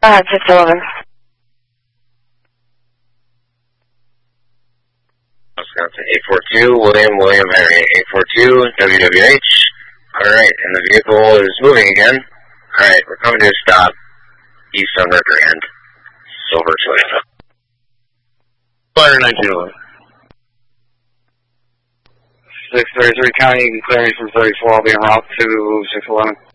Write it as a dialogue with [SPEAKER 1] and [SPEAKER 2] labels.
[SPEAKER 1] It's over.
[SPEAKER 2] Wisconsin 842, William Henry 842, WWH. Alright, and the vehicle is moving again. Alright, we're coming to a stop. East Summer Grand. Silver Toyota.
[SPEAKER 3] Fire 1911.
[SPEAKER 4] 633 County, you can clear me from 34. I'll be en route to 611.